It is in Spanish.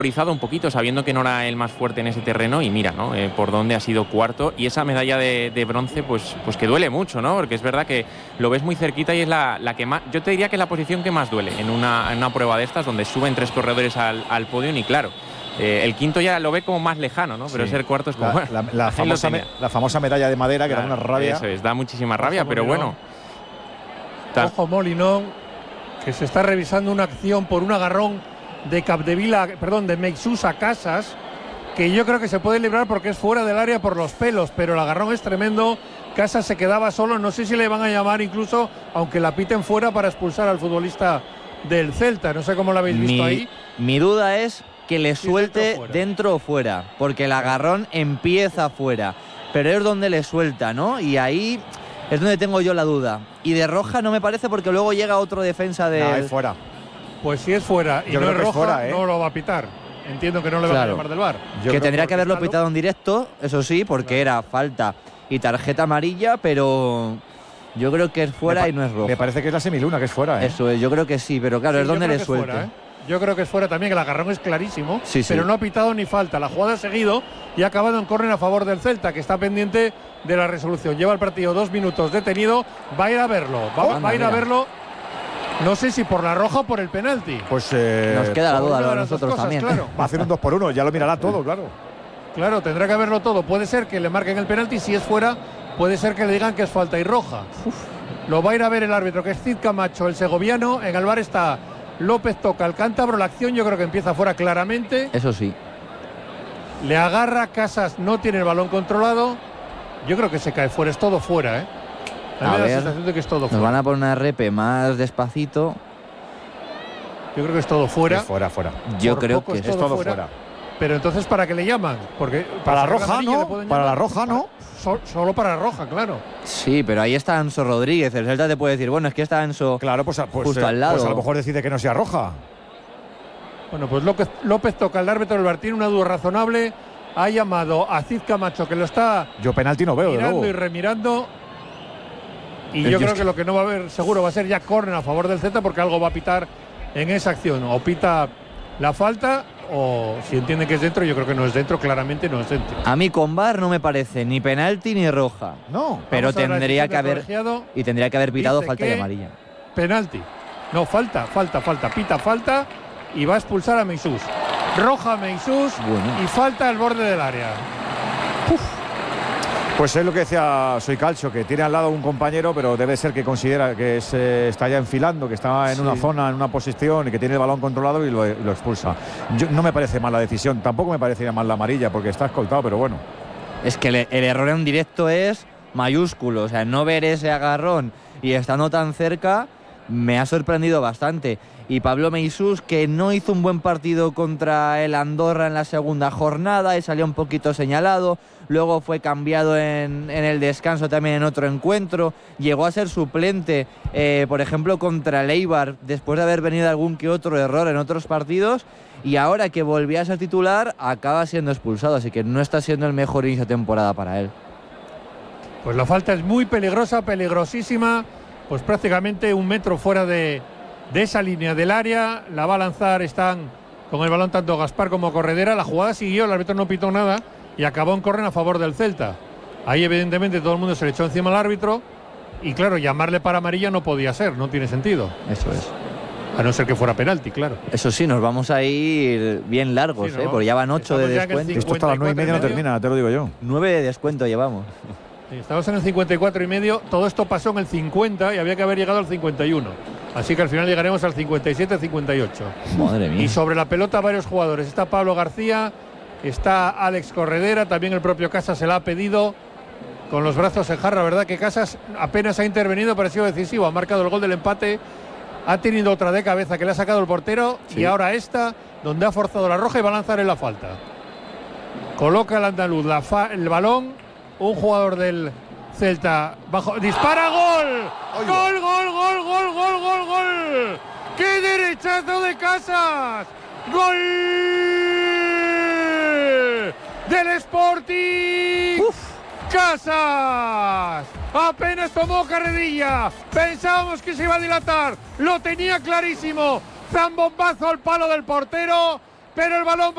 un poquito, sabiendo que no era el más fuerte en ese terreno, y mira, ¿no? Por dónde ha sido cuarto, y esa medalla de bronce, pues que duele mucho, ¿no? Porque es verdad que lo ves muy cerquita y es la que más, yo te diría que es la posición que más duele en una prueba de estas, donde suben 3 corredores al podio, y claro, el quinto ya lo ve como más lejano, ¿no? Pero ser cuarto es como la famosa medalla de madera, que da una rabia. Eso es, da muchísima rabia, pero bueno. Ojo, Molinón, que se está revisando una acción por un agarrón de Meixús a Casas, que yo creo que se puede librar porque es fuera del área por los pelos, pero el agarrón es tremendo. Casas se quedaba solo, no sé si le van a llamar incluso, aunque la piten fuera, para expulsar al futbolista del Celta. No sé cómo lo habéis visto ahí. Mi duda es que le suelte dentro o fuera, porque el agarrón empieza fuera, pero es donde le suelta, ¿no? Y ahí es donde tengo yo la duda. Y de roja no me parece, porque luego llega otro defensa de... No, es fuera. Pues si es fuera y no es roja, fuera, no lo va a pitar. Entiendo que no le va a llamar del VAR. Que tendría que haberlo pitado en directo, eso sí, porque era falta y tarjeta amarilla, pero yo creo que es fuera y no es roja. Me parece que es la semiluna, que es fuera, ¿eh? Eso es, yo creo que sí, pero claro, es donde le suelte. Fuera, ¿eh? Yo creo que es fuera también, que el agarrón es clarísimo, pero no ha pitado ni falta. La jugada ha seguido y ha acabado en córner a favor del Celta, que está pendiente de la resolución. Lleva el partido 2 minutos detenido, va a ir a verlo, va a ir a verlo. No sé si por la roja o por el penalti. Pues nos queda la duda a nosotros también. Claro. Va a hacer un 2-1, ya lo mirará todo, claro. Claro, tendrá que verlo todo. Puede ser que le marquen el penalti, si es fuera, puede ser que le digan que es falta y roja. Lo va a ir a ver el árbitro, que es Cid Camacho, el segoviano. En el VAR está López Toca, el cántabro. La acción yo creo que empieza fuera claramente. Eso sí. Le agarra, Casas no tiene el balón controlado. Yo creo que se cae fuera, es todo fuera, ¿eh? A ver, la sensación de que es todo fuera. Nos van a poner una repe más despacito. Yo creo que es todo fuera. Es fuera. Yo creo que es todo fuera. Pero entonces, ¿para qué le llaman? Porque para la roja no. Para la roja no. Solo para la roja, claro. Sí, pero ahí está Anso Rodríguez. El Celta te puede decir, bueno, es que está Anso justo al lado. Pues a lo mejor decide que no sea roja. Bueno, pues López Toca, el árbitro del VAR, tiene una duda razonable. Ha llamado a Cid Camacho, que lo está yo penalti no veo, mirando y remirando. Y yo creo que lo que no va a haber seguro va a ser ya córner a favor del Celta, porque algo va a pitar en esa acción. O pita la falta, o si entiende que es dentro, yo creo que no es dentro, claramente no es dentro. A mí con VAR no me parece ni penalti ni roja. No. Pero tendría que haber pitado falta y amarilla. Penalti. No, falta. Pita falta y va a expulsar a Meixús. Roja a Meixús y falta al borde del área. Pues es lo que decía Soy Calcio, que tiene al lado un compañero, pero debe ser que considera que está ya enfilando, que está en una zona, en una posición y que tiene el balón controlado y lo expulsa. No me parece mal la decisión, tampoco me parecería mal la amarilla porque está escoltado, pero bueno. Es que el error en directo es mayúsculo, o sea, no ver ese agarrón y estando tan cerca me ha sorprendido bastante. Y Pablo Meixús, que no hizo un buen partido contra el Andorra en la segunda jornada y salió un poquito señalado, luego fue cambiado en el descanso también en otro encuentro, llegó a ser suplente, por ejemplo, contra el Eibar, después de haber venido algún que otro error en otros partidos, y ahora que volvía a ser titular, acaba siendo expulsado, así que no está siendo el mejor inicio de temporada para él. Pues la falta es muy peligrosa, peligrosísima, pues prácticamente 1 metro fuera de esa línea del área. La va a lanzar, están con el balón tanto Gaspar como Corredera. La jugada siguió, el árbitro no pitó nada y acabó en córner a favor del Celta. Ahí evidentemente todo el mundo se le echó encima al árbitro y claro, llamarle para amarilla no podía ser, no tiene sentido. Eso es. A no ser que fuera penalti, claro. Eso sí, nos vamos a ir bien largos, ¿no? Porque ya van 8 de descuento. Esto hasta las 9:30 no termina, te lo digo yo. 9 de descuento llevamos. Estamos en el 54,5. Todo esto pasó en el 50 y había que haber llegado al 51. Así que al final llegaremos al 57-58. Madre mía. Y sobre la pelota varios jugadores. Está Pablo García, está Alex Corredera, también el propio Casas se la ha pedido con los brazos en jarra. ¿Verdad que Casas apenas ha intervenido, pero ha sido decisivo? Ha marcado el gol del empate, ha tenido otra de cabeza que le ha sacado el portero y ahora esta, donde ha forzado la roja y va a lanzar en la falta. Coloca el andaluz el balón. Un jugador del Celta bajo, dispara, gol. ¡Gol! ¡Qué derechazo de Casas! ¡Gol del Sporting! ¡Casas! Apenas tomó carrerilla. Pensábamos que se iba a dilatar. Lo tenía clarísimo. Zambombazo al palo del portero, pero el balón